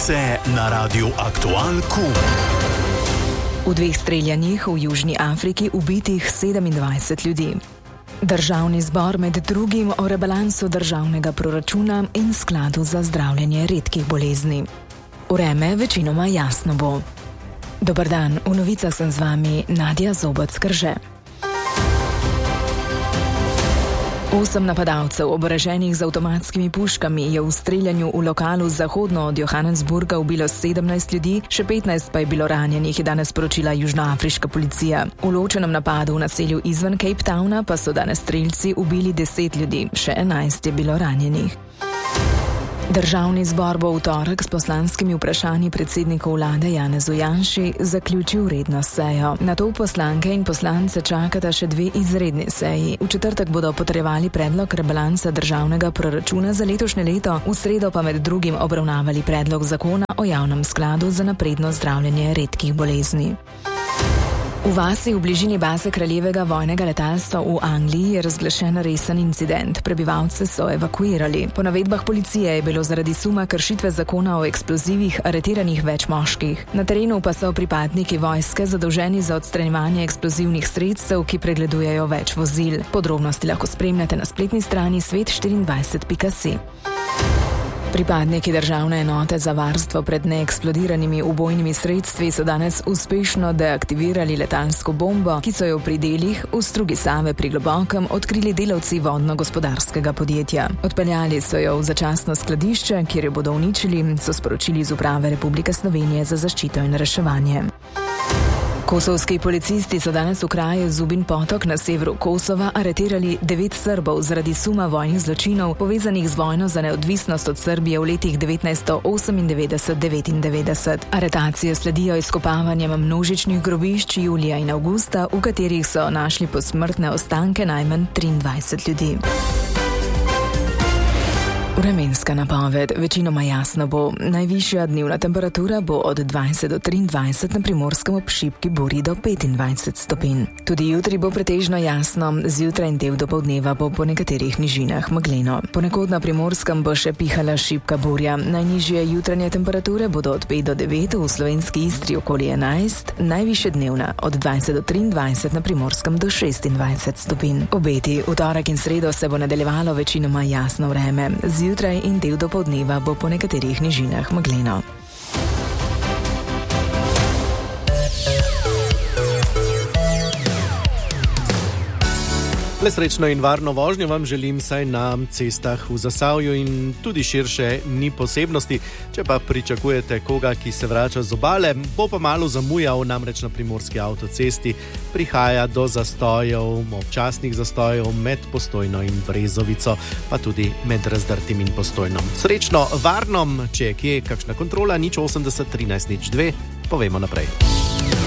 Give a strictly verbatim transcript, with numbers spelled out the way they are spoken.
Novice na Radiu Aktual Q. V dveh streljanjih v Južni Afriki ubitih sedemindvajset ljudi. Državni zbor med drugim o rebalansu državnega proračuna in skladu za zdravljenje redkih bolezni. Vreme večinoma jasno bo. Dober dan, v novicah sem z vami Nadja Zoboc-Krže. Osem napadalcev, oboroženih z avtomatskimi puškami, je v streljanju v lokalu zahodno od Johannesburga ubilo sedemnajst ljudi, še petnajst pa je bilo ranjenih, je danes sporočila južnoafriška policija. V ločenem napadu v naselju izven Cape Towna pa so danes strelci ubili deset ljudi, še enajst je bilo ranjenih. Državni zbor bo v torek s poslanskimi vprašanji predsedniku vlade Janezu Janši zaključil redno sejo. Nato poslanke in poslance čakata še dve izredni seji. V četrtek bodo potrjevali predlog rebalansa državnega proračuna za letošnje leto, v sredo pa med drugim obravnavali predlog zakona o javnem skladu za napredno zdravljenje redkih bolezni. V vasi v bližini baze kraljevega vojnega letalstva v Angliji je razglašen resen incident. Prebivalce so evakuirali. Po navedbah policije je bilo zaradi suma kršitve zakona o eksplozivih aretiranih več moških. Na terenu pa so pripadniki vojske zadolženi za odstranjevanje eksplozivnih sredstev, ki pregledujejo več vozil. Podrobnosti lahko spremljate na spletni strani svet štiriindvajset pika si. Pripadniki državne enote za varstvo pred neeksplodiranimi ubojnimi sredstvi so danes uspešno deaktivirali letalsko bombo, ki so jo pri delih v strugi Save pri Globokem odkrili delavci vodno-gospodarskega podjetja. Odpeljali so jo v začasno skladišče, kjer jo bodo uničili, so sporočili iz Uprave Republike Slovenije za zaščito in reševanje. Kosovski policisti so danes v kraju Zubin Potok na severu Kosova aretirali devet Srbov zaradi suma vojnih zločinov, povezanih z vojno za neodvisnost od Srbije v letih devetnajststo osemindevetdeset do devetindevetdeset. Aretacije sledijo izkopavanjem množičnih grobišč julija in avgusta, v katerih so našli posmrtne ostanke najmanj triindvajset ljudi. Vremenska napoved. Večinoma jasno bo. Najvišja dnevna temperatura bo od dvajset do triindvajset, na Primorskem ob šibki burji do petindvajset stopinj. Tudi jutri bo pretežno jasno, zjutraj in del dopoldneva bo po nekaterih nižinah megleno. Ponekod na Primorskem bo še pihala šibka burja. Najnižje jutranje temperature bodo od pet do devet, v slovenski Istri okoli enajst, najvišje dnevna od dvajset do triindvajset, na Primorskem do šestindvajset stopinj. Obeti. V torek in sredo se bo nadaljevalo večinoma jasno vreme. Zjutraj in del dopoldneva bo po nekaterih nižinah megleno. Le srečno in varno vožnjo vam želim, saj na cestah v Zasavju in tudi širše ni posebnosti. Če pa pričakujete koga, ki se vrača z obale, bo pa malo zamujal, namreč na primorski avtocesti prihaja do zastojev, občasnih zastojev med Postojno in Brezovico, pa tudi med Razdrtim in Postojnom. Srečno, varno, če je kje kakšna kontrola, nič osemdeset trinajst nič dve, povemo naprej.